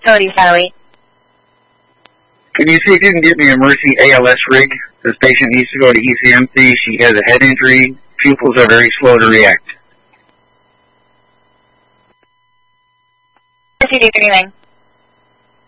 Cody Howie. Can you see if you can get me a Mercy ALS rig? This patient needs to go to ECMC. She has a head injury. Pupils are very slow to react. Mercy 339.